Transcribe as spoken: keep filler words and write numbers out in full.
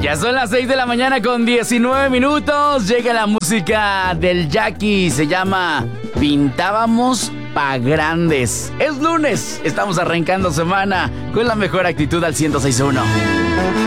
Ya son las seis de la mañana con diecinueve minutos. Llega la música del Jackie. Se llama Pintábamos pa' Grandes. Es lunes. Estamos arrancando semana con la mejor actitud al ciento seis punto uno.